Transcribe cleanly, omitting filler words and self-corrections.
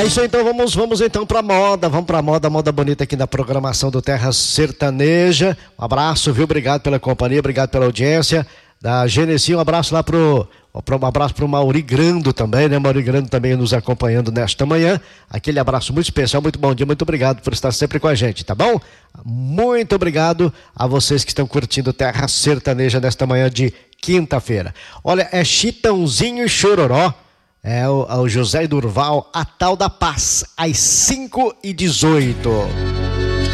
É isso aí, então vamos então pra moda, moda bonita aqui na programação do Terra Sertaneja. Um abraço, viu? Obrigado pela companhia, obrigado pela audiência. Da Genesi, um abraço lá um abraço pro Mauri Grando também, né? Mauri Grando também nos acompanhando nesta manhã. Aquele abraço muito especial, muito bom dia, muito obrigado por estar sempre com a gente, tá bom? Muito obrigado a vocês que estão curtindo Terra Sertaneja nesta manhã de quinta-feira. Olha, é Chitãozinho e Chororó. É o José Durval, a tal da paz, às 5h18.